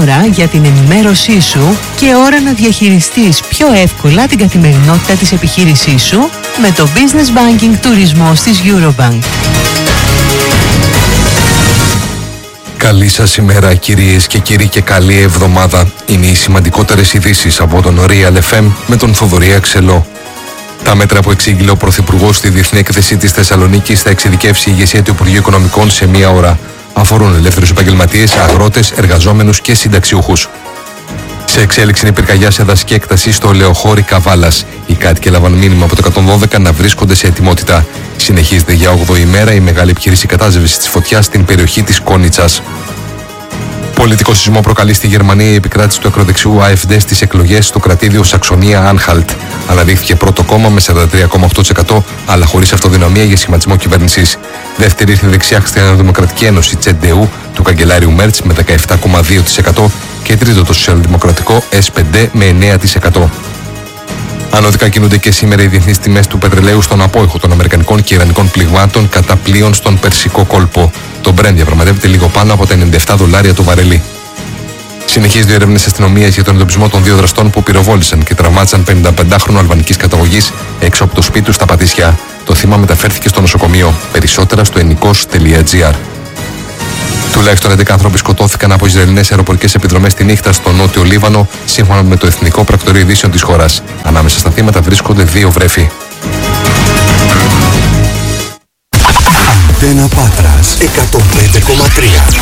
ώρα για την ενημέρωσή σου και ώρα να διαχειριστείς πιο εύκολα την καθημερινότητα της επιχείρησής σου με το Business Banking Τουρισμός της Eurobank. Καλή σας ημέρα κυρίες και κύριοι και καλή εβδομάδα. Είναι οι σημαντικότερες ειδήσεις από τον Real FM με τον Θοδωρή Αξελό. Τα μέτρα που εξήγηλε ο Πρωθυπουργός στη Διεθνή Έκθεση της Θεσσαλονίκης θα εξειδικεύσει η ηγεσία του Υπουργείου Οικονομικών σε μία ώρα. Αφορούν ελεύθερους επαγγελματίες, αγρότες, εργαζόμενους και συνταξιούχους. Σε εξέλιξη είναι πυρκαγιά σε δασική έκταση στο Λεωχώρι Καβάλας. Οι κάτοικοι έλαβαν μήνυμα από το 112 να βρίσκονται σε ετοιμότητα. Συνεχίζεται για 8η ημέρα η μεγάλη επιχείρηση κατάσβεσης της φωτιάς στην περιοχή της Κόνιτσας. Πολιτικό σεισμό προκαλεί στη Γερμανία η επικράτηση του ακροδεξιού AfD στις εκλογές στο κρατήδιο Σαξονία-Άνχαλτ. Αναδείχθηκε πρώτο κόμμα με 43,8%, αλλά χωρίς αυτοδυναμία για σχηματισμό κυβέρνησης. Δεύτερη ήρθε η δεξιά Χριστιανοδημοκρατική Ένωση CDU του καγκελάριου Μέρτς με 17,2% και τρίτο το σοσιαλδημοκρατικό S5 με 9%. Ανώδικα κινούνται και σήμερα οι διεθνείς τιμές του πετρελαίου στον απόϊχο των αμερικανικών και ιρανικών πληγμάτων κατά πλοίων στον Περσικό κόλπο. Το Brent διαπραγματεύεται λίγο πάνω από τα $97 το βαρέλι. Συνεχίζονται οι έρευνες αστυνομίας για τον εντοπισμό των δύο δραστών που πυροβόλησαν και τραυμάτισαν 55χρονο αλβανικής καταγωγής έξω από το σπίτι του στα Πατήσια. Το θύμα μεταφέρθηκε στο νοσοκομείο. Περισσότερα στο ενικός.gr. Τουλάχιστον 11 άνθρωποι σκοτώθηκαν από Ισραηλινές αεροπορικές επιδρομές τη νύχτα στο νότιο Λίβανο, σύμφωνα με το Εθνικό Πρακτορείο Ειδήσεων της χώρας. Ανάμεσα στα θύματα βρίσκονται 2 βρέφη. Αντένα Πάτρας 105,3.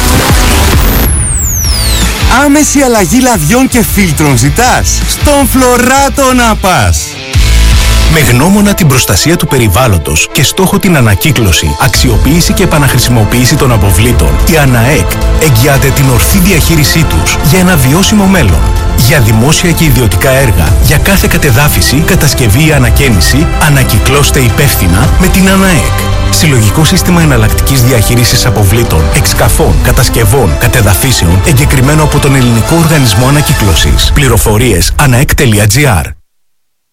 Άμεση αλλαγή λαδιών και φίλτρων ζητάς? Στον Φλωράτο να πας! Με γνώμονα την προστασία του περιβάλλοντος και στόχο την ανακύκλωση, αξιοποίηση και επαναχρησιμοποίηση των αποβλήτων, η ΑΝΑΕΚ εγγυάται την ορθή διαχείρισή τους για ένα βιώσιμο μέλλον. Για δημόσια και ιδιωτικά έργα, για κάθε κατεδάφιση, κατασκευή ή ανακαίνιση, ανακυκλώστε υπεύθυνα με την ΑΝΑΕΚ. Συλλογικό σύστημα εναλλακτικής διαχείρισης αποβλήτων, εξκαφών, κατασκευών, κατεδαφίσεων, εγκεκριμένο από τον Ελληνικό Οργανισμό Ανακύκλωσης. Πληροφορίες anaek.gr.